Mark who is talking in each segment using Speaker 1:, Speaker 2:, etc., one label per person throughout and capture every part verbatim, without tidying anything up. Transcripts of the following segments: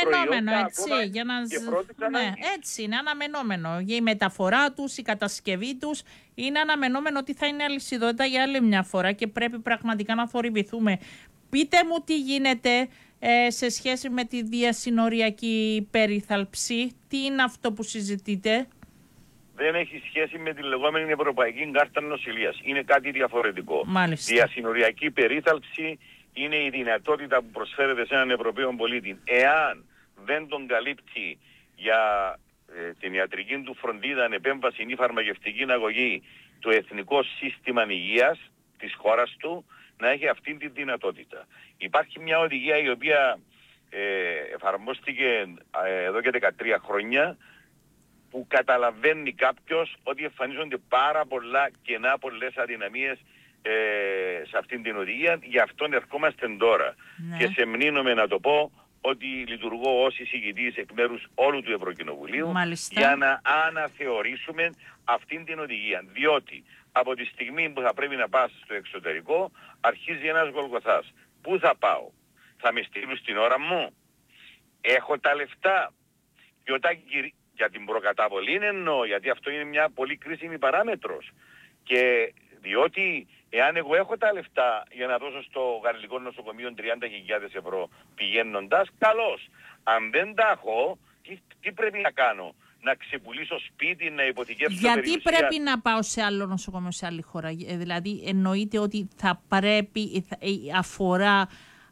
Speaker 1: αναμενόμενο, έτσι. Για να... ναι, έτσι είναι αναμενόμενο. Για η μεταφορά τους, η κατασκευή τους, είναι αναμενόμενο ότι θα είναι αλυσιδότητα για άλλη μια φορά και πρέπει πραγματικά να θορυβηθούμε. Πείτε μου τι γίνεται ε, σε σχέση με τη διασυνοριακή περίθαλψη. Τι είναι αυτό που συζητείτε?
Speaker 2: Δεν έχει σχέση με τη λεγόμενη Ευρωπαϊκή Κάρτα Νοσηλείας. Είναι κάτι διαφορετικό.
Speaker 1: Μάλιστα.
Speaker 2: Διασυνοριακή περίθαλψη είναι η δυνατότητα που προσφέρεται σε έναν Ευρωπαίο πολίτη. Εάν δεν τον καλύπτει για ε, την ιατρική του φροντίδα, επέμβαση ή φαρμακευτική αγωγή το Εθνικό Σύστημα Υγείας της χώρας του, να έχει αυτή τη δυνατότητα. Υπάρχει μια οδηγία η οποία ε, εφαρμόστηκε ε, εδώ και δεκατρία χρόνια, που καταλαβαίνει κάποιος ότι εμφανίζονται πάρα πολλά κενά, πολλές αδυναμίες ε, σε αυτήν την οδηγία. Γι' αυτόν ερχόμαστε τώρα. Ναι. Και σε μνήνομαι να το πω ότι λειτουργώ ως εισηγητής εκ μέρους όλου του Ευρωκοινοβουλίου.
Speaker 1: Μάλιστα.
Speaker 2: Για να αναθεωρήσουμε αυτήν την οδηγία. Διότι από τη στιγμή που θα πρέπει να πας στο εξωτερικό, αρχίζει ένας γολγοθάς. Πού θα πάω? Θα με στείλουν στην ώρα μου? Έχω τα λεφτά? Και όταν για την προκαταβολή εννοώ, γιατί αυτό είναι μια πολύ κρίσιμη παράμετρος. Και διότι εάν εγώ έχω τα λεφτά για να δώσω στο Γαλλικό Νοσοκομείο τριάντα χιλιάδες ευρώ πηγαίνοντας, καλώς. Αν δεν τα έχω, τι, τι πρέπει να κάνω? Να ξεπουλήσω σπίτι, να υποθηκεύσω
Speaker 1: Γιατί
Speaker 2: περιουσία?
Speaker 1: πρέπει να πάω σε άλλο νοσοκομείο, σε άλλη χώρα? Δηλαδή εννοείται ότι θα πρέπει, θα, αφορά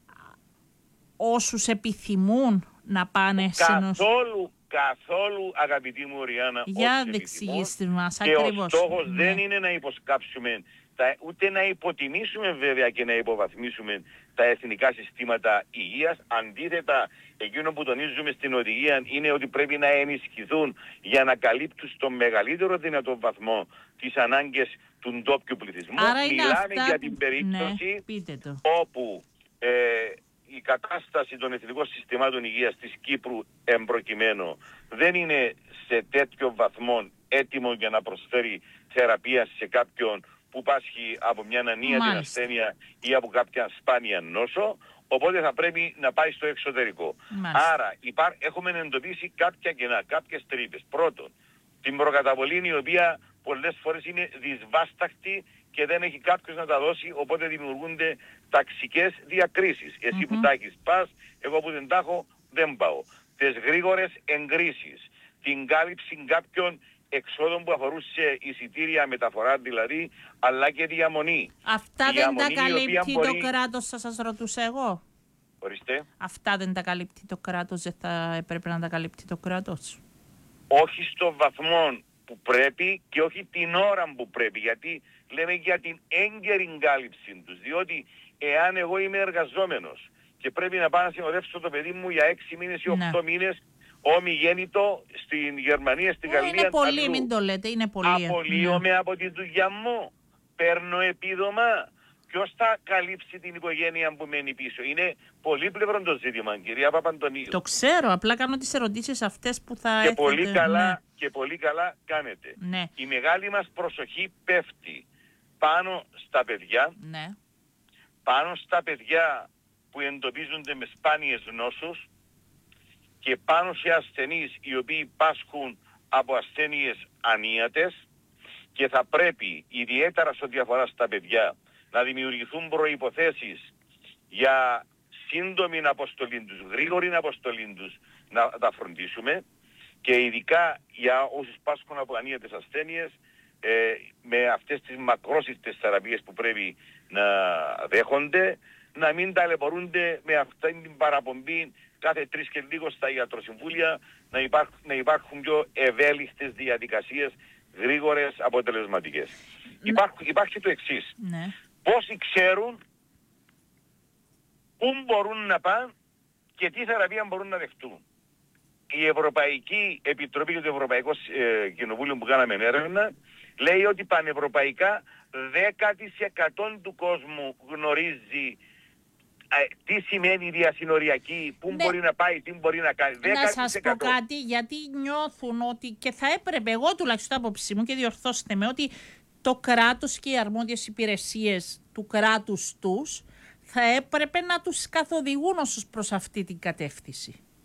Speaker 1: όσους επιθυμούν να πάνε σε νοσοκομείο?
Speaker 2: Καθόλου, αγαπητή μου Ριάννα,
Speaker 1: για διεξηγήστε μας
Speaker 2: και
Speaker 1: ακριβώς.
Speaker 2: Ο στόχος
Speaker 1: ναι.
Speaker 2: δεν είναι να υποσκάψουμε, τα, ούτε να υποτιμήσουμε βέβαια και να υποβαθμίσουμε τα εθνικά συστήματα υγείας. Αντίθετα, εκείνο που τονίζουμε στην οδηγία είναι ότι πρέπει να ενισχυθούν για να καλύπτουν στο μεγαλύτερο δυνατό βαθμό τις ανάγκες του ντόπιου πληθυσμού.
Speaker 1: Άρα
Speaker 2: Μιλάμε
Speaker 1: αυτά...
Speaker 2: για την περίπτωση
Speaker 1: ναι,
Speaker 2: όπου ε, η κατάσταση των εθνικών συστημάτων υγείας της Κύπρου εμπροκειμένου δεν είναι σε τέτοιο βαθμό έτοιμο για να προσφέρει θεραπεία σε κάποιον που πάσχει από μια ανίατη ασθένεια ή από κάποια σπάνια νόσο, οπότε θα πρέπει να πάει στο εξωτερικό.
Speaker 1: Μάλιστα.
Speaker 2: Άρα υπάρ, έχουμε εντοπίσει κάποια κενά, κάποιες τρύπες. Πρώτον, την προκαταβολή, η οποία πολλές φορές είναι δυσβάσταχτη και δεν έχει κάποιος να τα δώσει, οπότε δημιουργούνται ταξικές διακρίσεις. Εσύ mm-hmm. που τα έχεις πας, εγώ που δεν τα έχω δεν πάω. Τις γρήγορες εγκρίσεις, την κάλυψη κάποιων εξόδων που αφορούσε εισιτήρια, μεταφορά δηλαδή, αλλά και διαμονή.
Speaker 1: Αυτά
Speaker 2: διαμονή,
Speaker 1: δεν τα καλύπτει
Speaker 2: μπορεί...
Speaker 1: το κράτος, θα σας ρωτούσα εγώ.
Speaker 2: Ορίστε.
Speaker 1: Αυτά δεν τα καλύπτει το κράτος, δεν θα έπρεπε να τα καλύπτει το κράτος?
Speaker 2: Όχι στο βαθμό που πρέπει και όχι την ώρα που πρέπει, γιατί λέμε για την έγκαιρη κάλυψη τους, διότι εάν εγώ είμαι εργαζόμενος και πρέπει να πάω να συνοδεύσω το παιδί μου για έξι μήνες ή οκτώ μήνες, ομιγέννητο στην Γερμανία, στην Γαλλία,
Speaker 1: είναι πολύ,
Speaker 2: αλλού,
Speaker 1: μην το λέτε, είναι πολύ.
Speaker 2: απολύομαι ναι. από τη δουλειά μου, παίρνω επίδομα. Ποιος θα καλύψει την οικογένεια που μένει πίσω? Είναι πολύπλευρο το ζήτημα, κυρία Παπαντονίου.
Speaker 1: Το ξέρω, απλά κάνω τις ερωτήσεις αυτές που θα
Speaker 2: και
Speaker 1: έχετε.
Speaker 2: Πολύ καλά,
Speaker 1: ναι.
Speaker 2: Και πολύ καλά κάνετε.
Speaker 1: Ναι.
Speaker 2: Η μεγάλη μας προσοχή πέφτει πάνω στα παιδιά,
Speaker 1: ναι.
Speaker 2: πάνω στα παιδιά που εντοπίζονται με σπάνιες νόσους και πάνω σε ασθενείς οι οποίοι πάσχουν από ασθένειες ανίατες, και θα πρέπει ιδιαίτερα σε ό,τι αφορά στα παιδιά να δημιουργηθούν προϋποθέσεις για σύντομη αποστολή τους, γρήγορη αποστολή τους, να τα φροντίσουμε, και ειδικά για όσους πάσχουν από ανίατες ασθένειες, ε, με αυτές τις μακρόσυρτες θεραπείες που πρέπει να δέχονται, να μην ταλαιπωρούνται με αυτή την παραπομπή κάθε τρεις και λίγο στα ιατροσυμβούλια, να υπάρχουν, να υπάρχουν πιο ευέλικτες διαδικασίες, γρήγορες, αποτελεσματικές. Ναι. Υπάρχει, υπάρχει το εξής.
Speaker 1: Ναι.
Speaker 2: Πόσοι ξέρουν πού μπορούν να πάνε και τι θεραπεία μπορούν να δεχτούν? Η Ευρωπαϊκή Επιτροπή και το Ευρωπαϊκό ε, Κοινοβούλιο που κάναμε έρευνα λέει ότι πανευρωπαϊκά δέκα τοις εκατό του κόσμου γνωρίζει ε, τι σημαίνει διασυνοριακή, πού ναι. μπορεί να πάει, τι μπορεί να κάνει.
Speaker 1: Να σας πω κάτι, γιατί νιώθουν ότι, και θα έπρεπε, εγώ τουλάχιστον άποψή μου, και διορθώστε με, ότι το κράτος και οι αρμόδιες υπηρεσίες του κράτους τους θα έπρεπε να τους καθοδηγούν όσους προς αυτή την κατεύθυνση.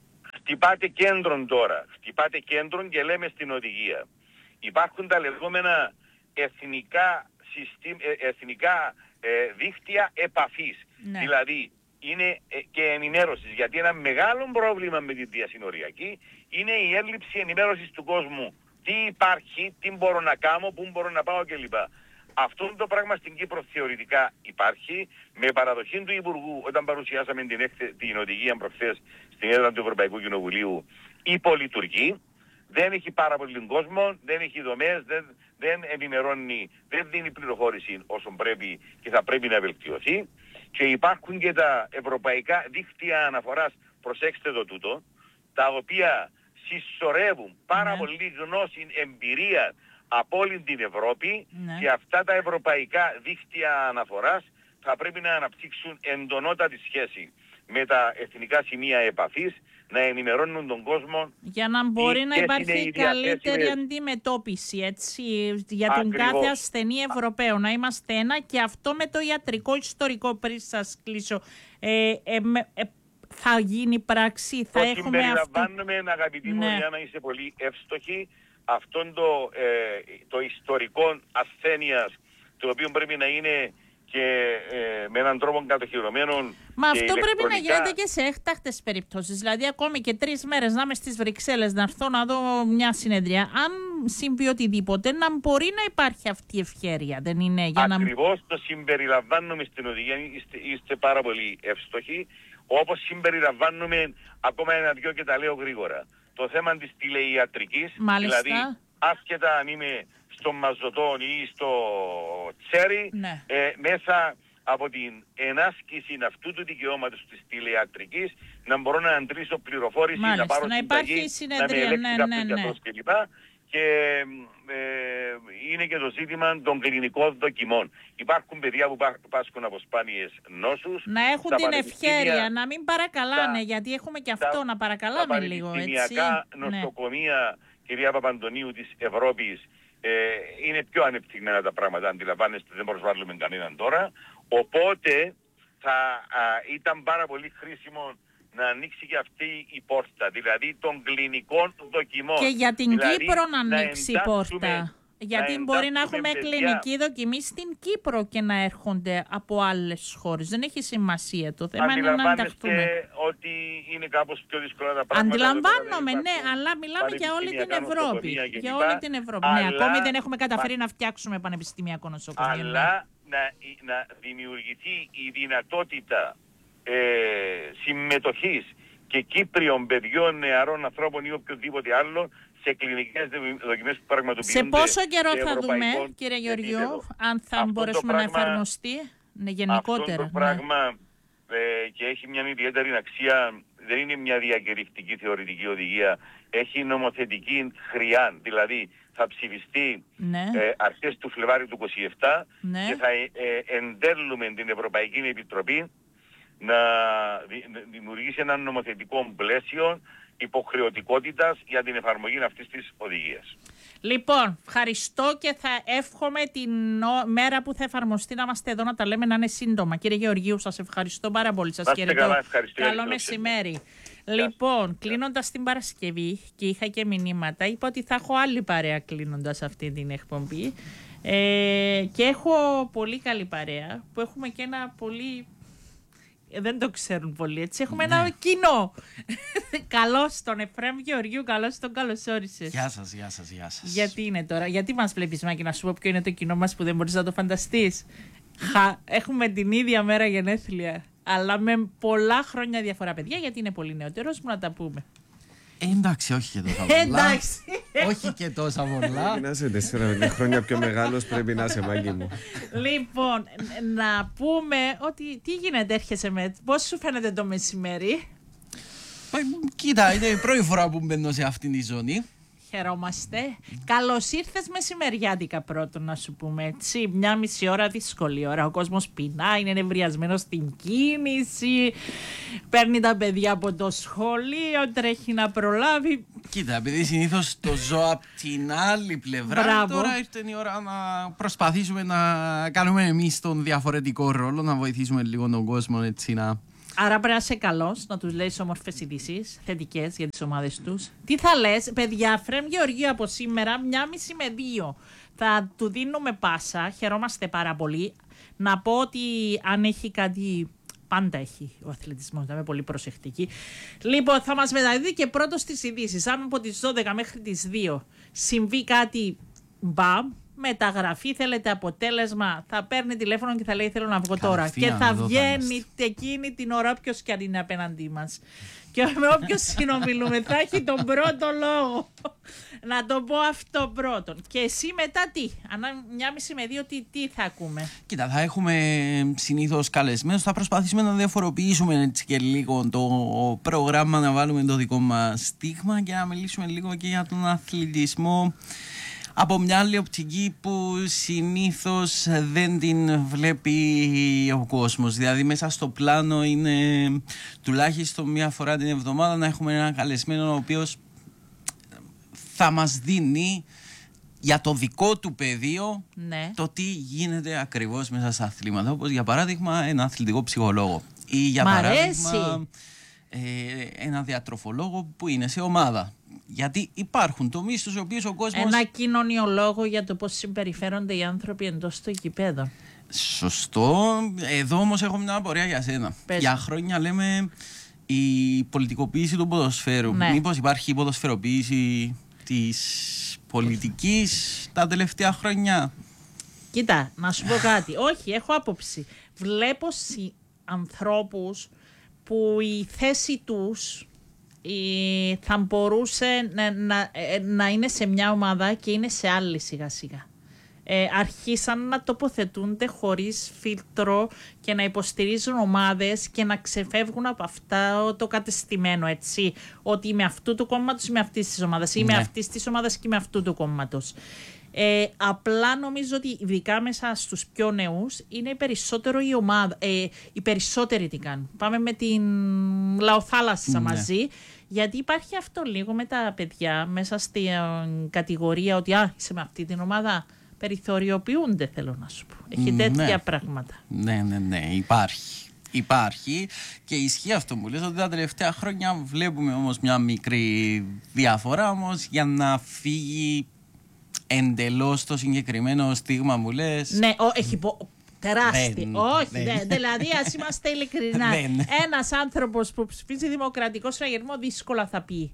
Speaker 2: χτυπάτε κέντρον τώρα. Χτυπάτε κέντρον και λέμε στην οδηγία. Υπάρχουν τα λεγόμενα εθνικά, συστή, εθνικά ε, δίκτυα επαφής. Ναι. Δηλαδή είναι ε, και ενημέρωσης. Γιατί ένα μεγάλο πρόβλημα με τη διασυνοριακή είναι η έλλειψη ενημέρωσης του κόσμου. Τι υπάρχει, τι μπορώ να κάνω, πού μπορώ να πάω κλπ. Αυτό το πράγμα στην Κύπρο θεωρητικά υπάρχει. Με παραδοχή του Υπουργού, όταν παρουσιάσαμε την, έκθε, την οδηγία προχθές στην έδρα του Ευρωπαϊκού Κοινοβουλίου, υπολειτουργεί. Δεν έχει πάρα πολύ κόσμο, δεν έχει δομές, δεν, δεν ενημερώνει, δεν δίνει πληροφόρηση όσο πρέπει και θα πρέπει να βελτιωθεί. Και υπάρχουν και τα ευρωπαϊκά δίκτυα αναφοράς, προσέξτε το τούτο, τα οποία συσσωρεύουν πάρα ναι. πολύ γνώση, εμπειρία από όλη την Ευρώπη ναι. και αυτά τα ευρωπαϊκά δίκτυα αναφοράς θα πρέπει να αναπτύξουν εντονότατη σχέση με τα εθνικά σημεία επαφής, να ενημερώνουν τον κόσμο.
Speaker 1: Για να μπορεί να υπάρχει καλύτερη αντιμετώπιση, έτσι, για τον Ακριβώς. κάθε ασθενή Ευρωπαίο. Να είμαστε ένα και αυτό με το ιατρικό ιστορικό, πριν σας κλείσω, ε, ε, ε, θα γίνει πράξη, θα
Speaker 2: το
Speaker 1: έχουμε αυτό.
Speaker 2: Το συμπεριλαμβάνουμε, αγαπητή μου, ναι. για να είσαι πολύ εύστοχη, αυτόν το, ε, το ιστορικό ασθένειας, το οποίο πρέπει να είναι και ε, με έναν τρόπο κατοχυρωμένο.
Speaker 1: Μα αυτό πρέπει να γίνεται και σε έκτακτες περιπτώσεις. Δηλαδή, ακόμη και τρεις μέρες να είμαι στις Βρυξέλλες, να έρθω να δω μια συνεδρία. Αν συμβεί οτιδήποτε, να μπορεί να υπάρχει αυτή η ευχέρεια. Δεν είναι για
Speaker 2: Ακριβώς
Speaker 1: να...
Speaker 2: το συμπεριλαμβάνουμε στην οδηγία. Είστε, είστε πάρα πολύ εύστοχοι. Όπως συμπεριλαμβάνουμε ακόμα ένα-δυο και τα λέω γρήγορα. Το θέμα της τηλεϊατρικής.
Speaker 1: Μάλιστα.
Speaker 2: Δηλαδή, άσχετα αν είμαι στο Μαζωτόν ή στο Τσέρι,
Speaker 1: ναι.
Speaker 2: ε, μέσα από την ενάσκηση αυτού του δικαιώματος της τηλεατρικής να μπορώ να αντλήσω πληροφόρηση,
Speaker 1: Μάλιστα,
Speaker 2: να πάρω
Speaker 1: να
Speaker 2: συνταγή,
Speaker 1: συνεδρία,
Speaker 2: να με ελέγξει
Speaker 1: ναι,
Speaker 2: κάποιος
Speaker 1: ναι, ναι.
Speaker 2: γιατρός κλπ. Και ε, είναι και το ζήτημα των κλινικών δοκιμών. Υπάρχουν παιδιά που πάσχουν από σπάνιες νόσους.
Speaker 1: Να έχουν την ευχέρεια, να μην παρακαλάνε, τα, γιατί έχουμε και αυτό, τα, να παρακαλάμε
Speaker 2: τα
Speaker 1: λίγο. Έτσι.
Speaker 2: Τα πανεπιστημιακά νοσοκομεία, ναι. κυρία Παπαντονίου, της Ευρώπης, ε, είναι πιο ανεπτυγμένα τα πράγματα, αντιλαμβάνεστε, δεν προσβάλλουμε κανέναν τώρα. Οπότε θα α, ήταν πάρα πολύ χρήσιμο να ανοίξει και αυτή η πόρτα, δηλαδή των κλινικών δοκιμών.
Speaker 1: Και για την
Speaker 2: δηλαδή,
Speaker 1: Κύπρο να ανοίξει
Speaker 2: να
Speaker 1: η πόρτα. Γιατί να μπορεί να έχουμε παιδιά. κλινική δοκιμή στην Κύπρο και να έρχονται από άλλες χώρες. Δεν έχει σημασία. Το θέμα είναι να ενταχθούμε.
Speaker 2: Ότι είναι κάπως πιο δύσκολα τα πράγματα.
Speaker 1: Αντιλαμβάνομαι, ναι, αλλά μιλάμε για όλη την Ευρώπη. Για όλη την Ευρώπη. Αλλά, ναι, ακόμη δεν έχουμε καταφέρει μα... να φτιάξουμε πανεπιστημιακό νοσοκομείο.
Speaker 2: Αλλά ναι. να, να δημιουργηθεί η δυνατότητα ε, συμμετοχής και Κύπριων παιδιών, νεαρών ανθρώπων ή οποιοδήποτε άλλων σε κλινικές δοκιμές που πραγματοποιούνται.
Speaker 1: Σε πόσο καιρό θα δούμε, κύριε Γεωργιού, αν θα αυτό μπορέσουμε πράγμα, να εφαρμοστεί ναι, γενικότερα.
Speaker 2: Αυτό το ναι. πράγμα ε, και έχει μια ιδιαίτερη αξία, δεν είναι μια διακηρυκτική θεωρητική οδηγία, έχει νομοθετική χρειά, δηλαδή θα ψηφιστεί ναι. ε, αρχές του Φλεβάρι του είκοσι επτά ναι. και θα ε, ε, εντέλουμε την Ευρωπαϊκή Επιτροπή να δημιουργήσει ένα νομοθετικό πλαίσιο υποχρεωτικότητας για την εφαρμογή αυτής της οδηγίας.
Speaker 1: Λοιπόν, ευχαριστώ και θα εύχομαι την μέρα που θα εφαρμοστεί να είμαστε εδώ να τα λέμε να είναι σύντομα. Κύριε Γεωργίου, σας ευχαριστώ πάρα πολύ. Σας χαιρετώ. Καλό μεσημέρι. Λοιπόν, κλείνοντας την Παρασκευή και είχα και μηνύματα, είπα ότι θα έχω άλλη παρέα κλείνοντας αυτή την εκπομπή ε, και έχω πολύ καλή παρέα που έχουμε και ένα πολύ... Δεν το ξέρουν πολύ, έτσι. Έχουμε ναι. ένα κοινό. Καλώς τον Εφραίμ Γεωργίου, καλώς τον καλωσόρισες.
Speaker 3: Γεια σας, γεια σας, γεια σας.
Speaker 1: Γιατί είναι τώρα, γιατί μας βλέπεις, Μάκη, να σου πω ποιο είναι το κοινό μας που δεν μπορείς να το φανταστείς. Χα, έχουμε την ίδια μέρα γενέθλια, αλλά με πολλά χρόνια διαφορά, παιδιά, γιατί είναι πολύ νεότερος μου να τα πούμε.
Speaker 3: Ε, εντάξει, όχι και τόσα πολλά.
Speaker 1: Εντάξει.
Speaker 3: Όχι και τόσα πολλά.
Speaker 4: Να είσαι τέσσερα χρόνια πιο μεγάλος, πρέπει να είσαι, Μάκη μου.
Speaker 1: Λοιπόν, να πούμε ότι τι γίνεται, έρχεσαι με, πώς σου φαίνεται το μεσημέρι?
Speaker 3: Κοίτα, είναι η πρώτη φορά που μπαίνω σε αυτήν τη ζώνη.
Speaker 1: Χαιρόμαστε. Καλώς ήρθες μεσημεριάτικα πρώτον, να σου πούμε έτσι. Μια μισή ώρα δύσκολη ώρα. Ο κόσμος πεινά, είναι νευριασμένος στην κίνηση. Παίρνει τα παιδιά από το σχολείο, τρέχει να προλάβει.
Speaker 3: Κοίτα, επειδή συνήθως το ζω από την άλλη πλευρά,
Speaker 1: Μπράβο.
Speaker 3: Τώρα ήρθε η ώρα να προσπαθήσουμε να κάνουμε εμείς τον διαφορετικό ρόλο, να βοηθήσουμε λίγο τον κόσμο έτσι να
Speaker 1: Άρα πρέπει να είσαι καλός, να τους λέει όμορφες ειδήσεις, θετικές για τις ομάδες τους. Τι θα λες, παιδιά, Φρέμ Γεωργίου από σήμερα, μια μισή με δύο. Θα του δίνουμε πάσα, χαιρόμαστε πάρα πολύ. Να πω ότι αν έχει κάτι, πάντα έχει ο αθλητισμός, να είμαι πολύ προσεκτική. Λοιπόν, θα μας μεταδίδει και πρώτος τις ειδήσεις. Αν από τις δώδεκα μέχρι τις δύο συμβεί κάτι, μπαμ, μεταγραφή, θέλετε αποτέλεσμα, θα παίρνει τηλέφωνο και θα λέει θέλω να βγω τώρα. Και θα βγαίνει εκείνη την ώρα όποιος κι αν είναι απέναντί μας. Και με όποιος συνομιλούμε θα έχει τον πρώτο λόγο. Να το πω αυτό πρώτον. Και εσύ μετά τι, ανά μια μισή με δύο τι, τι θα ακούμε.
Speaker 3: Κοίτα, θα έχουμε συνήθως καλεσμένους, θα προσπαθήσουμε να διαφοροποιήσουμε έτσι και λίγο το πρόγραμμα, να βάλουμε το δικό μας στίγμα και να μιλήσουμε λίγο και για τον αθλητισμό από μια άλλη οπτική που συνήθως δεν την βλέπει ο κόσμος. Δηλαδή μέσα στο πλάνο είναι τουλάχιστον μια φορά την εβδομάδα να έχουμε έναν καλεσμένο ο οποίος θα μας δίνει για το δικό του πεδίο, ναι, το τι γίνεται ακριβώς μέσα στα αθλήματα. Όπως για παράδειγμα ένα αθλητικό ψυχολόγο ή για Μ' παράδειγμα ε, ένα διατροφολόγο που είναι σε ομάδα. Γιατί υπάρχουν τομείς στους οποίους ο κόσμος...
Speaker 1: Ένα κοινωνιολόγο για το πώς συμπεριφέρονται οι άνθρωποι εντός των γηπέδων.
Speaker 3: Σωστό. Εδώ όμως έχω μια απορία για σένα. Πες. Για χρόνια λέμε η πολιτικοποίηση του ποδοσφαίρου. Ναι. Μήπως υπάρχει ποδοσφαιροποίηση της πολιτικής τα τελευταία χρόνια?
Speaker 1: Κοίτα, να σου πω κάτι. Όχι, έχω άποψη. Βλέπω ανθρώπους που η θέση τους θα μπορούσε να, να, να είναι σε μια ομάδα και είναι σε άλλη σιγά σιγά. Ε, αρχίσαν να τοποθετούνται χωρίς φίλτρο και να υποστηρίζουν ομάδες και να ξεφεύγουν από αυτά το κατεστημένο, έτσι. Ότι είμαι αυτού του κόμματος, είμαι αυτής της ομάδας, είμαι ναι. αυτής της ομάδας και είμαι αυτού του κόμματος. Ε, απλά νομίζω ότι ειδικά μέσα στους πιο νέους είναι περισσότερο η ομάδα, ε, οι περισσότεροι τι κάνουν. Πάμε με την Λαοθάλασσα ναι. μαζί, γιατί υπάρχει αυτό λίγο με τα παιδιά μέσα στην κατηγορία ότι α, είσαι με αυτή την ομάδα. Περιθωριοποιούνται, θέλω να σου πω. Έχει τέτοια ναι. πράγματα.
Speaker 3: Ναι, ναι, ναι, υπάρχει. Υπάρχει και ισχύει αυτό που λες, ότι τα τελευταία χρόνια βλέπουμε όμως μια μικρή διαφορά, όμως για να φύγει εντελώς το συγκεκριμένο στίγμα μου λες.
Speaker 1: Ναι, ο, έχει πο... τεράστιο. Όχι, δεν. Ναι, δηλαδή ας είμαστε ειλικρινά. Ένας άνθρωπος που ψηφίζει δημοκρατικό συναγερμό δύσκολα θα πει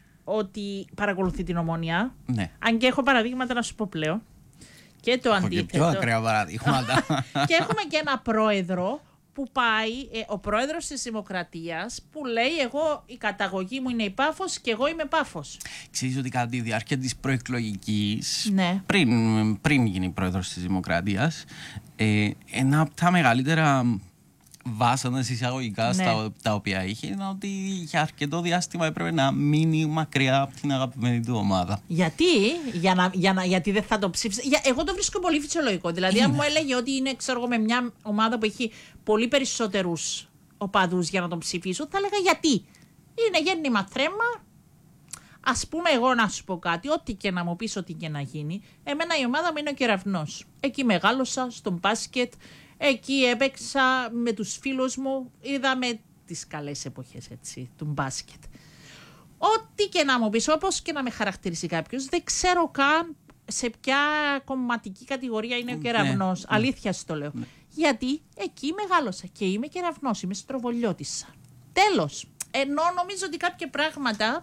Speaker 1: ότι παρακολουθεί την Ομόνοια. Ναι. Αν και έχω παραδείγματα να σου πω πλέον. Και το αντίθετο. Και
Speaker 3: πιο ακραία παραδείγματα.
Speaker 1: Και έχουμε και ένα πρόεδρο που πάει, ε, ο πρόεδρος της Δημοκρατίας, που λέει εγώ η καταγωγή μου είναι η Πάφος και εγώ είμαι Πάφος.
Speaker 3: Ξέρεις ότι κατά τη διάρκεια της προεκλογικής,
Speaker 1: ναι.
Speaker 3: πριν, πριν γίνει πρόεδρος της Δημοκρατίας, ε, ένα από τα μεγαλύτερα βάσανες εισαγωγικά ναι. στα, τα οποία είχε είναι ότι για αρκετό διάστημα έπρεπε να μείνει μακριά από την αγαπημένη του ομάδα.
Speaker 1: Γιατί, για να, για να, γιατί δεν θα το ψήφισε. Για, εγώ το βρίσκω πολύ φυσιολογικό. Δηλαδή, είναι. αν μου έλεγε ότι είναι ξέρω, με μια ομάδα που έχει πολύ περισσότερους οπαδούς για να τον ψηφίσω, θα έλεγα γιατί. Είναι γέννημα θρέμα. Ας πούμε, εγώ να σου πω κάτι, ό,τι και να μου πεις, ό,τι και να γίνει, εμένα η ομάδα μου είναι ο Κεραυνός. Εκεί μεγάλωσα, στον μπάσκετ. Εκεί έπαιξα με τους φίλους μου, είδαμε τις καλές εποχές έτσι, του μπάσκετ. Ό,τι και να μου πεις, όπως και να με χαρακτηρίσει κάποιος, δεν ξέρω καν σε ποια κομματική κατηγορία είναι ο Κεραυνός. Ναι, αλήθεια σου το λέω. Ναι. Γιατί εκεί μεγάλωσα και είμαι Κεραυνός, είμαι στροβολιώτισσα. Τέλος. Ενώ νομίζω ότι κάποια πράγματα...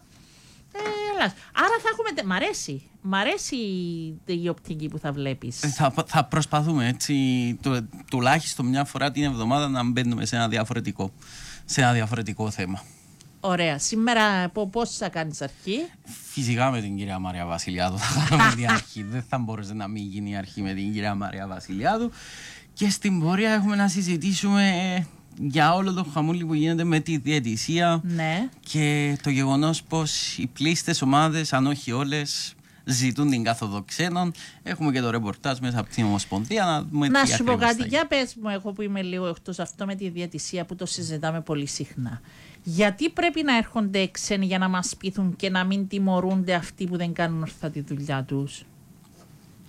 Speaker 1: Ε, άρα θα έχουμε... Μ' αρέσει. Μ' αρέσει η οπτική που θα βλέπεις.
Speaker 3: Θα, θα προσπαθούμε έτσι το, τουλάχιστον μια φορά την εβδομάδα να μπαίνουμε σε ένα διαφορετικό, σε ένα διαφορετικό θέμα.
Speaker 1: Ωραία. Σήμερα πώς θα κάνεις αρχή?
Speaker 3: Φυσικά με την κυρία Μαρία Βασιλιάδου θα κάνουμε την αρχή. Δεν θα μπορούσε να μην γίνει η αρχή με την κυρία Μαρία Βασιλιάδου. Και στην πορεία έχουμε να συζητήσουμε... για όλο το χαμούλι που γίνεται με τη διαιτησία ναι. και το γεγονός πως οι πλήστες ομάδες, αν όχι όλες, ζητούν την κάθοδο ξένων. Έχουμε και το ρεπορτάζ μέσα από την Ομοσπονδία. Να, δούμε
Speaker 1: να σου πω κάτι, για πες μου, εγώ που είμαι λίγο εκτός αυτό με τη διαιτησία που το συζητάμε πολύ συχνά. Γιατί πρέπει να έρχονται ξένοι για να μας πείθουν και να μην τιμωρούνται αυτοί που δεν κάνουν ορθά τη δουλειά τους?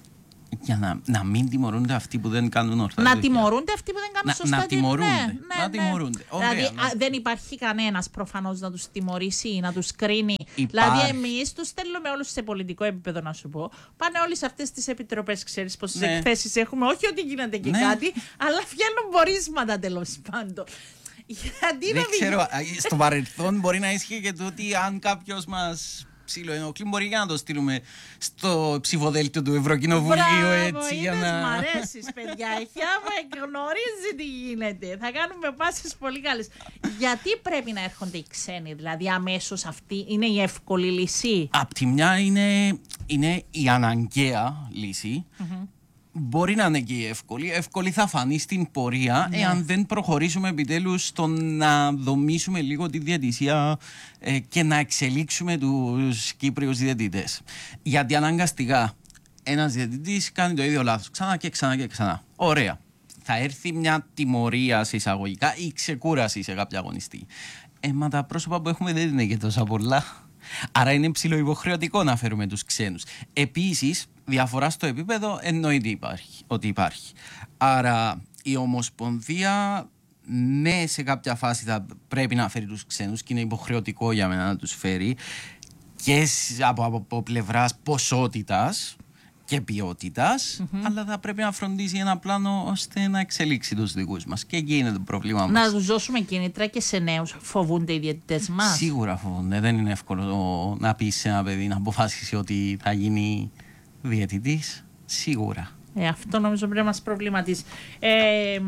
Speaker 3: Για να, να μην τιμωρούνται αυτοί που δεν κάνουν ορθά.
Speaker 1: Να τιμωρούνται αυτοί που δεν κάνουν
Speaker 3: να,
Speaker 1: σωστά.
Speaker 3: Να τιμωρούνται.
Speaker 1: Ναι,
Speaker 3: να
Speaker 1: ναι,
Speaker 3: τιμωρούνται.
Speaker 1: Ωραία, δηλαδή
Speaker 3: ναι.
Speaker 1: α, δεν υπάρχει κανένας προφανώς να τους τιμωρήσει ή να τους κρίνει.
Speaker 3: Υπάρχει.
Speaker 1: Δηλαδή εμείς τους στέλνουμε όλους σε πολιτικό επίπεδο, να σου πω. Πάνε όλοι σε αυτές τις επιτροπές, ξέρεις πόσες
Speaker 3: ναι.
Speaker 1: εκθέσεις έχουμε. Όχι ότι γίνεται και
Speaker 3: ναι.
Speaker 1: κάτι, αλλά βγαίνουν πορίσματα τέλος πάντων. Γιατί
Speaker 3: δεν
Speaker 1: να
Speaker 3: ξέρω, στο παρελθόν μπορεί να ισχύει και το ότι αν κάποιος μας ψιλοενοχλεί, μπορεί και να το στείλουμε στο ψηφοδέλτιο του Ευρωκοινοβουλίου.
Speaker 1: Μπράβο,
Speaker 3: έτσι,
Speaker 1: είδες,
Speaker 3: για να...
Speaker 1: μ' αρέσεις παιδιά, η Χιάβα γνωρίζει τι γίνεται. Θα κάνουμε πάσεις πολύ καλές. Γιατί πρέπει να έρχονται οι ξένοι, δηλαδή αμέσως αυτή είναι η εύκολη λύση?
Speaker 3: Απ' τη μια είναι, είναι η αναγκαία λύση. Mm-hmm. Μπορεί να είναι και η εύκολη. Εύκολη θα φανεί στην πορεία, ναι. εάν δεν προχωρήσουμε επιτέλους στο να δομήσουμε λίγο τη διαιτησία ε, και να εξελίξουμε τους Κύπριους διαιτητές. Γιατί αναγκαστικά ένας διαιτητής κάνει το ίδιο λάθος ξανά και ξανά και ξανά. Ωραία. Θα έρθει μια τιμωρία σε εισαγωγικά ή ξεκούραση σε κάποια αγωνιστή. Ε, μα τα πρόσωπα που έχουμε δεν είναι και τόσα πολλά. Άρα είναι ψιλοϊποχρεωτικό να φέρουμε τους ξένους. Επίσης, διαφορά στο επίπεδο εννοείται υπάρχει, ότι υπάρχει. Άρα η Ομοσπονδία, ναι, σε κάποια φάση θα πρέπει να φέρει τους ξένους και είναι υποχρεωτικό για μένα να τους φέρει και από, από, από πλευράς ποσότητας και ποιότητας, mm-hmm. αλλά θα πρέπει να φροντίζει ένα πλάνο ώστε να εξελίξει τους δικούς μας. Και εκεί είναι το πρόβλημα μας.
Speaker 1: Να τους δώσουμε κίνητρα και σε νέους. Φοβούνται οι διαιτητές μας?
Speaker 3: Σίγουρα φοβούνται. Δεν είναι εύκολο να πεις σε ένα παιδί να αποφασίσει ότι θα γίνει διαιτητής. Σίγουρα.
Speaker 1: Ε, αυτό νομίζω πρέπει να μας προβληματίσει. Ε,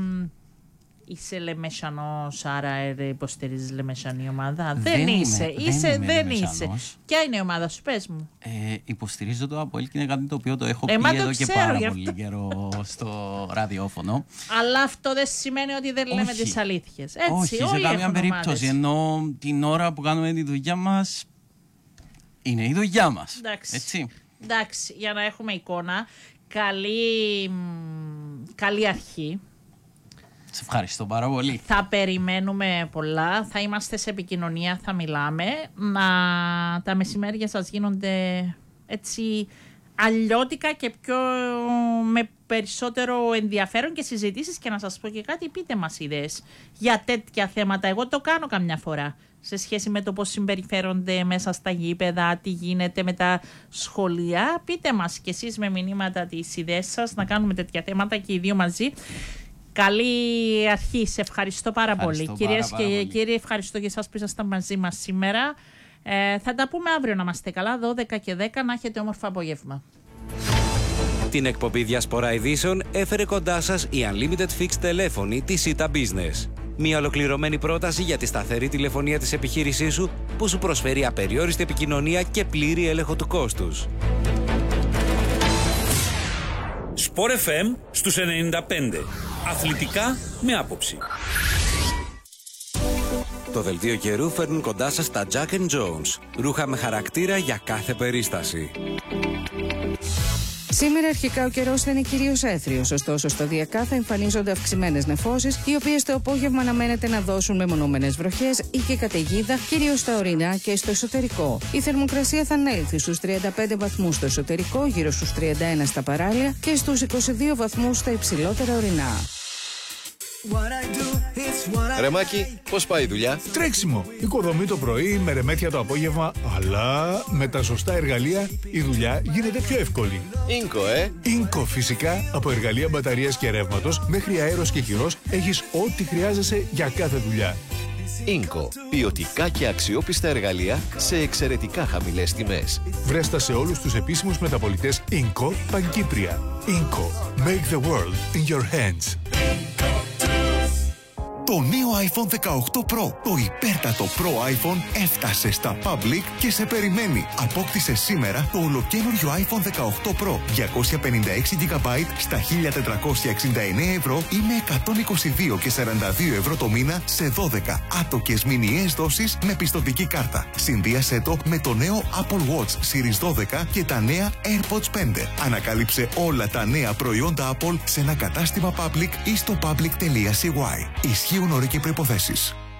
Speaker 1: Είσαι Λεμεσανός, άρα υποστηρίζεις Λεμεσανή ομάδα? Δεν, δεν είσαι. Είμαι, είσαι, δεν, δεν είσαι. Ποια είναι η ομάδα σου, πες μου?
Speaker 3: Ε, υποστηρίζω το ΑΠΟΕΛ και είναι κάτι το οποίο το έχω ε, πει εδώ το και πάρα πολύ καιρό στο ραδιόφωνο.
Speaker 1: Αλλά αυτό δεν σημαίνει ότι δεν λέμε τις αλήθειες. Έτσι,
Speaker 3: όχι,
Speaker 1: όλοι
Speaker 3: σε καμία περίπτωση.
Speaker 1: ομάδες.
Speaker 3: Ενώ την ώρα που κάνουμε τη δουλειά μας είναι η δουλειά μας.
Speaker 1: Εντάξει.
Speaker 3: Έτσι.
Speaker 1: Εντάξει, για να έχουμε εικόνα. Καλή, καλή αρχή.
Speaker 3: Σε ευχαριστώ πάρα πολύ.
Speaker 1: Θα περιμένουμε πολλά, θα είμαστε σε επικοινωνία, θα μιλάμε. Να τα μεσημέρια σας γίνονται έτσι αλλιώτικα και πιο με περισσότερο ενδιαφέρον και συζητήσεις. Και να σας πω και κάτι, πείτε μας ιδέες για τέτοια θέματα. Εγώ το κάνω καμιά φορά σε σχέση με το πώς συμπεριφέρονται μέσα στα γήπεδα, τι γίνεται με τα σχολεία. Πείτε μας και εσείς με μηνύματα τις ιδέες σας, να κάνουμε τέτοια θέματα και οι δύο μαζί. Καλή αρχή, σε ευχαριστώ πάρα ευχαριστώ πολύ. Κυρίες και πολύ. Κύριοι, ευχαριστώ και εσάς που ήσασταν μαζί μας σήμερα. Ε, θα τα πούμε αύριο, να είμαστε καλά, δώδεκα και δέκα, να έχετε όμορφο απόγευμα.
Speaker 5: Την εκπομπή Διασπορά Ειδήσεων έφερε κοντά σας η Unlimited Fixed τηλέφωνη της Sita Business. Μια ολοκληρωμένη πρόταση για τη σταθερή τηλεφωνία της επιχείρησής σου που σου προσφέρει απεριόριστη επικοινωνία και πλήρη έλεγχο του κόστους.
Speaker 6: Sport εφ εμ στους ενενήντα πέντε. Αθλητικά με άποψη.
Speaker 5: Το δελτίο καιρού φέρνουν κοντά σας τα Jack and Jones. Ρούχα με χαρακτήρα για κάθε περίσταση.
Speaker 7: Σήμερα αρχικά ο καιρός θα είναι κυρίως έθριος, ωστόσο σταδιακά θα εμφανίζονται αυξημένες νεφώσεις, οι οποίες το απόγευμα αναμένεται να δώσουν μεμονωμένες βροχές ή και καταιγίδα, κυρίως στα ορεινά και στο εσωτερικό. Η θερμοκρασία θα ανέλθει στους τριάντα πέντε βαθμούς στο εσωτερικό, γύρω στους τριάντα ένα στα παράλια και στους είκοσι δύο βαθμούς στα υψηλότερα ορεινά.
Speaker 8: Ρε Μάκη, πώς πάει η δουλειά?
Speaker 9: Τρέξιμο. Οικοδομή το πρωί, με ρεμέτια το απόγευμα, αλλά με τα σωστά εργαλεία η δουλειά γίνεται πιο εύκολη.
Speaker 8: Ίνκο, ε!
Speaker 9: Ίνκο, φυσικά, από εργαλεία μπαταρίας και ρεύματος μέχρι αέρος και χειρός, έχεις ό,τι χρειάζεσαι για κάθε δουλειά.
Speaker 8: Ίνκο, ποιοτικά και αξιόπιστα εργαλεία σε εξαιρετικά χαμηλές τιμές.
Speaker 9: Βρέστα σε όλους τους επίσημους μεταπωλητές Ίνκο Παγκύπρια. Ίνκο, make the world in your hands.
Speaker 10: Το νέο άιφον δεκαοκτώ Pro, το υπέρτατο Pro iPhone, έφτασε στα Public και σε περιμένει. Απόκτησε σήμερα το ολοκαίνουργιο άιφον δεκαοκτώ Pro, διακόσια πενήντα έξι τζι μπι στα χίλια τετρακόσια εξήντα εννέα ευρώ ή με εκατόν είκοσι δύο και σαράντα δύο ευρώ το μήνα σε δώδεκα άτοκες μηνιαίες δόσεις με πιστωτική κάρτα. Συνδύασέ το με το νέο Apple Watch Series δώδεκα και τα νέα AirPods πέντε. Ανακάλυψε όλα τα νέα προϊόντα Apple σε ένα κατάστημα Public ή στο public τελεία σι γουάι. Ισχύουν όροι και προϋποθέσεις.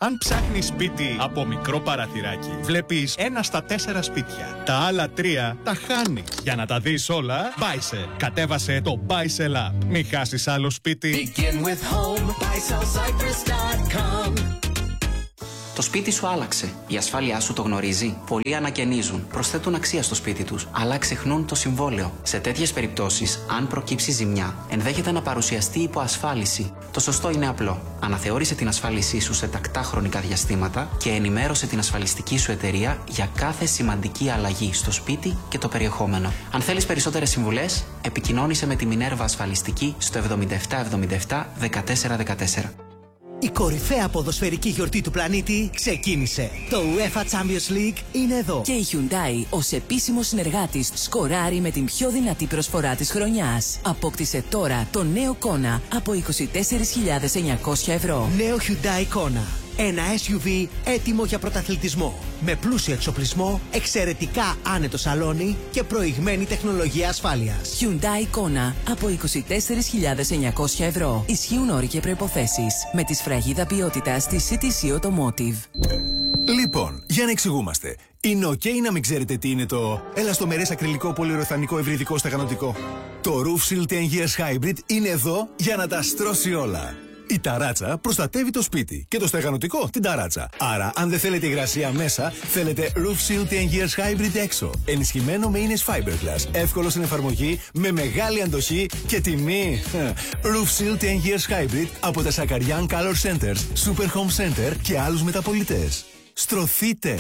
Speaker 11: Αν ψάχνεις σπίτι από μικρό παραθυράκι, βλέπεις ένα στα τέσσερα σπίτια. Τα άλλα τρία τα χάνεις. Για να τα δεις όλα, Buysell. Κατέβασε το Buysell App. Μην χάσεις άλλο σπίτι.
Speaker 12: Begin with home, buy sell cyprus dot com.
Speaker 13: Το σπίτι σου άλλαξε. Η ασφάλειά σου το γνωρίζει. Πολλοί ανακαινίζουν, προσθέτουν αξία στο σπίτι τους, αλλά ξεχνούν το συμβόλαιο. Σε τέτοιες περιπτώσεις, αν προκύψει ζημιά, ενδέχεται να παρουσιαστεί υποασφάλιση. Το σωστό είναι απλό. Αναθεώρησε την ασφάλισή σου σε τακτά χρονικά διαστήματα και ενημέρωσε την ασφαλιστική σου εταιρεία για κάθε σημαντική αλλαγή στο σπίτι και το περιεχόμενο. Αν θέλεις περισσότερες συμβουλές, επικοινώνησε με τη Minerva Ασφαλιστική στο εβδομήντα επτά εβδομήντα επτά δεκατέσσερα δεκατέσσερα.
Speaker 14: Η κορυφαία ποδοσφαιρική γιορτή του πλανήτη ξεκίνησε. Το UEFA Champions League είναι εδώ.
Speaker 15: Και η Hyundai ως επίσημος συνεργάτης σκοράρει με την πιο δυνατή προσφορά της χρονιάς. Απόκτησε τώρα το νέο Kona από είκοσι τέσσερις χιλιάδες εννιακόσια ευρώ.
Speaker 14: Νέο Hyundai Kona. Ένα ες γιου βι έτοιμο για πρωταθλητισμό. Με πλούσιο εξοπλισμό, εξαιρετικά άνετο σαλόνι και προηγμένη τεχνολογία ασφάλειας.
Speaker 15: Hyundai Kona από είκοσι τέσσερις χιλιάδες εννιακόσια ευρώ. Ισχύουν όροι και προϋποθέσεις. Με τη σφραγίδα ποιότητας της σι τι σι Automotive.
Speaker 16: Λοιπόν, για να εξηγούμαστε. Είναι ok να μην ξέρετε τι είναι το ελαστομερές ακριλικό πολυουρεθανικό ευρυδικό στεγανοτικό. Το Roof Seal ten Years Hybrid είναι εδώ για να τα στρώσει όλα. Η ταράτσα προστατεύει το σπίτι και το στεγανοτικό την ταράτσα. Άρα, αν δεν θέλετε υγρασία μέσα, θέλετε Roof Seal ten Years Hybrid έξω. Ενισχυμένο με ίνες fiberglass, εύκολο στην εφαρμογή, με μεγάλη αντοχή και τιμή. Roof Seal ten Years Hybrid από τα Σακαριάν Color Centers, Super Home Center και άλλους μεταπωλητές. Στρωθείτε!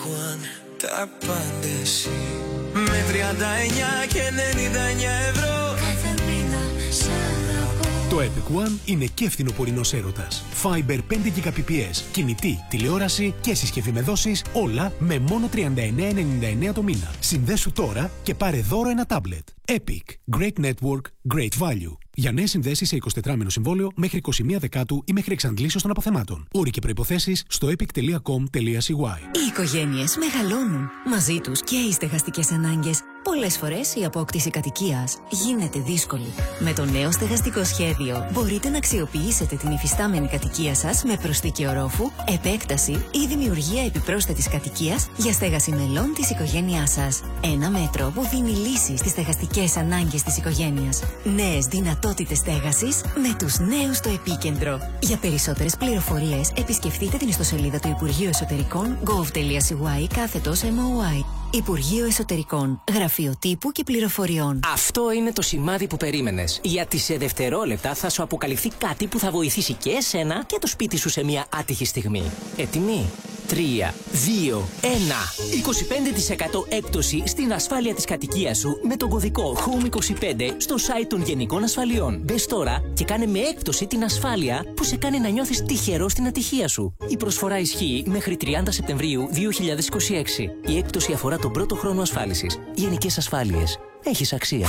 Speaker 12: Τα πάντες με τριάντα εννιά και ενενήντα εννιά ευρώ κάθε μήνα σ' αγαπώ.
Speaker 17: Το Epic One είναι και φθινοπορεινός έρωτας. Fiber πέντε Gbps, κινητή, τηλεόραση και συσκευή με δόσεις, όλα με μόνο τριάντα εννέα ενενήντα εννέα το μήνα. Συνδέσου τώρα και πάρε δώρο ένα τάμπλετ. Epic. Great network, great value. Για νέες συνδέσεις σε εικοσιτετράμηνο συμβόλαιο μέχρι είκοσι μία Δεκάτου ή μέχρι εξαντλήσεως των αποθεμάτων. Όροι και προϋποθέσεις στο epic τελεία com τελεία c y.
Speaker 18: Οι οικογένειες μεγαλώνουν. Μαζί τους και οι στεγαστικές ανάγκες. Πολλές φορές η απόκτηση κατοικίας γίνεται δύσκολη. Με το νέο στεγαστικό σχέδιο μπορείτε να αξιοποιήσετε την υφιστάμενη κατοικία σας με προσθήκη ορόφου, επέκταση ή δημιουργία επιπρόσθετης κατοικίας για στέγαση μελών της οικογένειάς σας. Ένα μέτρο που δίνει λύση στις στεγαστικές ανάγκες της οικογένειας. Νέες δυνατότητες στέγασης με τους νέους στο επίκεντρο. Για περισσότερες πληροφορίες επισκεφτείτε την ιστοσελίδα του Υπουργείου Εσωτερικών gov τελεία c y κάθετος εμ ο άι. Υπουργείο Εσωτερικών, Γραφείο Τύπου και Πληροφοριών.
Speaker 19: Αυτό είναι το σημάδι που περίμενες. Γιατί σε δευτερόλεπτα θα σου αποκαλυφθεί κάτι που θα βοηθήσει και εσένα και το σπίτι σου σε μια άτυχη στιγμή. Έτοιμοι? τρία, δύο, ένα. είκοσι πέντε τοις εκατό έκπτωση στην ασφάλεια της κατοικίας σου με τον κωδικό χόουμ είκοσι πέντε στο site των Γενικών Ασφαλιών. Μπες τώρα και κάνε με έκπτωση την ασφάλεια που σε κάνει να νιώθεις τυχερό στην ατυχία σου. Η προσφορά ισχύει μέχρι τριάντα Σεπτεμβρίου δύο χιλιάδες είκοσι έξι. Η έκπτωση αφορά τον πρώτο χρόνο ασφάλισης. Γενικές Ασφάλειες. Έχεις αξία.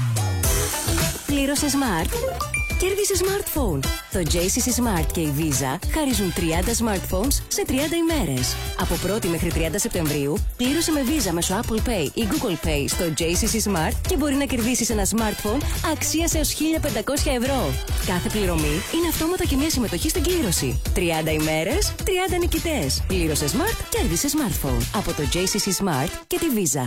Speaker 18: Πλήρωσε Smart. Κέρδισε smartphone. Το τζέι σι σι Smart και η Visa χαρίζουν τριάντα smartphones σε τριάντα ημέρες. Από πρώτη μέχρι τριάντα Σεπτεμβρίου, πλήρωσε με Visa μέσω Apple Pay ή Google Pay στο τζέι σι σι Smart και μπορεί να κερδίσεις ένα smartphone αξίας έως χίλια πεντακόσια ευρώ. Κάθε πληρωμή είναι αυτόματα και μια συμμετοχή στην κλήρωση. τριάντα ημέρες, τριάντα νικητές. Πλήρωσε Smart, κέρδισε smartphone. Από το τζέι σι σι Smart και τη Visa.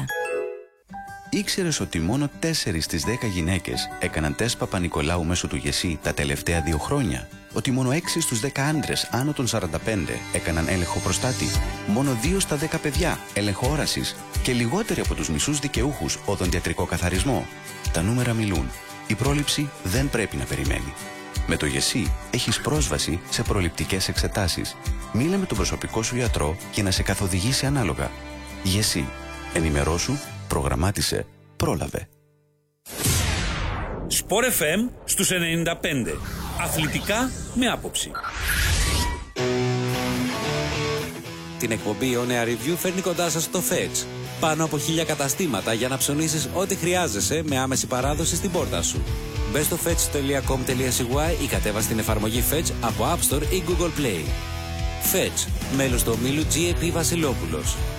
Speaker 20: Ήξερες ότι μόνο τέσσερις στις δέκα γυναίκες έκαναν τεστ Παπα-Νικολάου μέσω του ΓΕΣΥ τα τελευταία δύο χρόνια? Ότι μόνο έξι στους δέκα άντρες άνω των σαράντα πέντε έκαναν έλεγχο προστάτη? Μόνο δύο στα δέκα παιδιά έλεγχο όρασης? Και λιγότεροι από τους μισούς δικαιούχους οδοντιατρικό καθαρισμό? Τα νούμερα μιλούν. Η πρόληψη δεν πρέπει να περιμένει. Με το ΓΕΣΥ έχεις πρόσβαση σε προληπτικές εξετάσεις. Μίλα με τον προσωπικό σου γιατρό και να σε καθοδηγήσει ανάλογα. ΓΕΣΥ. Ενημερώσου, προγραμμάτισε, πρόλαβε.
Speaker 6: Σπορ εφ εμ στους ενενήντα πέντε. Αθλητικά με άποψη.
Speaker 5: Την εκπομπή On Air Review φέρνει κοντά σας το Fetch. Πάνω από χίλια καταστήματα για να ψωνίσεις ό,τι χρειάζεσαι με άμεση παράδοση στην πόρτα σου. Μπες στο fetch τελεία com τελεία c y ή κατέβασε την εφαρμογή Fetch από App Store ή Google Play. Fetch, μέλος του ομίλου τζι έι πι Βασιλόπουλος.